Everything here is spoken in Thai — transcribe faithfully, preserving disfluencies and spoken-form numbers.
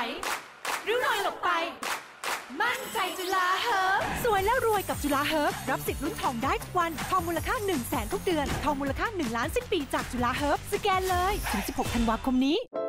ริ้วรอยหลบไปมั่นใจจุฬาเฮิร์บสวยแล้วรวยกับจุฬาเฮิร์บรับสิทธิ์ลุ้นทองได้ทุกวันทองมูลค่าหนึ่งแสนทุกเดือนทองมูลค่าหนึ่งล้านสิ้นปีจากจุฬาเฮิร์บสแกนเลยถึงสิบหกธันวาคมนี้